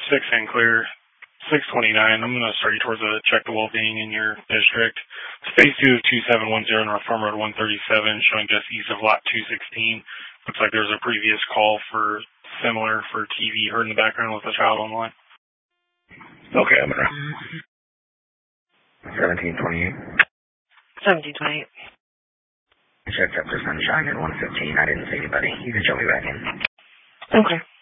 6 and clear. 629. I'm going to start you towards a check the well-being in your district. Space 2 of 2710 North Farm Road 137, showing just east of lot 216. Looks like there's a previous call for similar for TV heard in the background with a child on the line. Okay, I'm going to... 1728. 1728. Checked up for sunshine at 115. I didn't see anybody. You can show me back in. Okay.